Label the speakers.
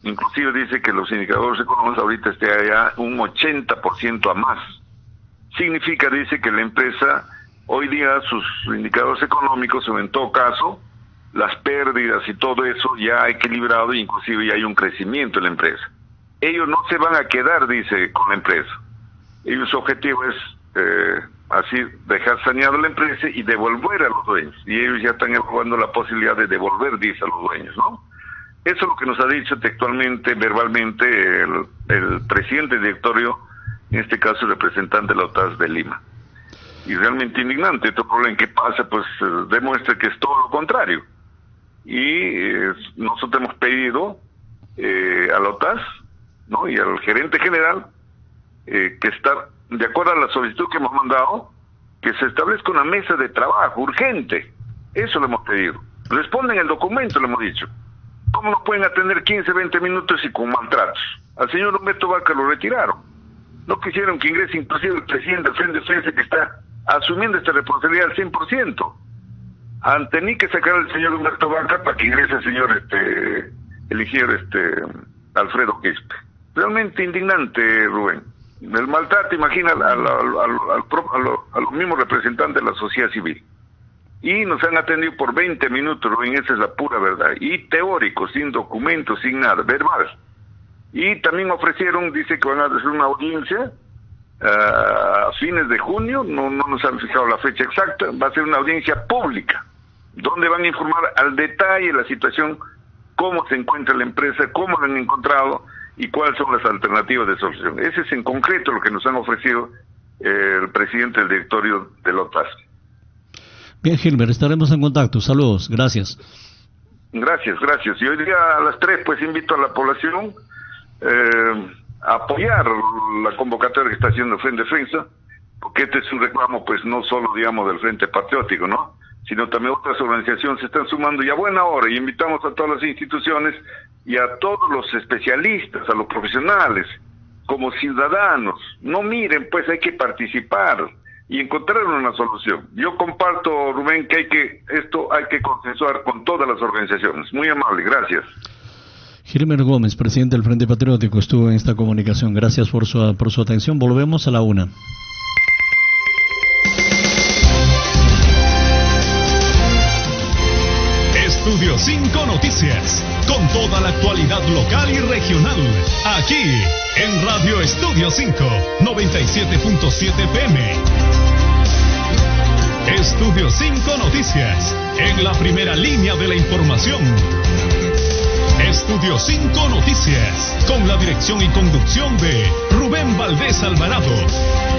Speaker 1: inclusive dice que los indicadores económicos ahorita esté allá un 80% a más. Significa, dice, que la empresa, hoy día sus indicadores económicos, o en todo caso, las pérdidas y todo eso ya ha equilibrado, inclusive ya hay un crecimiento en la empresa. Ellos no se van a quedar, dice, con la empresa. Ellos, su objetivo es así dejar saneada la empresa y devolver a los dueños. Y ellos ya están evaluando la posibilidad de devolver, dice, a los dueños, ¿no? Eso es lo que nos ha dicho textualmente, verbalmente, el presidente del directorio, en este caso el representante de la OTAS de Lima. Y realmente indignante. Este problema que pasa, pues demuestra que es todo lo contrario. Y nosotros hemos pedido a la OTAS, ¿no?, y al gerente general, que está, de acuerdo a la solicitud que hemos mandado, que se establezca una mesa de trabajo urgente. Eso lo hemos pedido. Responden el documento, lo hemos dicho. ¿Cómo nos pueden atender 15, 20 minutos y con maltratos? Al señor Humberto Vaca lo retiraron. No quisieron que ingrese inclusive el presidente del Frente de Defensa, que está asumiendo esta responsabilidad al 100%. Han tenido que sacar al señor Humberto Vaca para que ingrese el señor el ingeniero Alfredo Quispe. Realmente indignante, Rubén. El maltrato, imagina, a los mismos representantes de la sociedad civil. Y nos han atendido por 20 minutos, Rubén, esa es la pura verdad. Y teórico, sin documentos, sin nada, verbal. Y también ofrecieron, dice que van a hacer una audiencia a fines de junio, no nos han fijado la fecha exacta, va a ser una audiencia pública, donde van a informar al detalle la situación, cómo se encuentra la empresa, cómo la han encontrado y cuáles son las alternativas de solución. Ese es en concreto lo que nos han ofrecido el presidente del directorio de la OTAS.
Speaker 2: Bien, Gilbert, estaremos en contacto. Saludos, gracias.
Speaker 1: Gracias. Y hoy día a las 3, pues invito a la población a apoyar la convocatoria que está haciendo el Frente Defensa, porque este es un reclamo, pues no solo, digamos, del Frente Patriótico, ¿no?, sino también otras organizaciones se están sumando, y a buena hora, y invitamos a todas las instituciones y a todos los especialistas, a los profesionales, como ciudadanos. No miren, pues hay que participar y encontrar una solución. Yo comparto, Rubén, que esto hay que consensuar con todas las organizaciones. Muy amable, gracias.
Speaker 2: Gilbert Gómez, presidente del Frente Patriótico, estuvo en esta comunicación. Gracias por su atención. Volvemos a la 1.
Speaker 3: Estudio 5 Noticias, con toda la actualidad local y regional, aquí en Radio Estudio 5, 97.7 PM. Estudio 5 Noticias, en la primera línea de la información. Estudio 5 Noticias, con la dirección y conducción de Rubén Valdés Alvarado.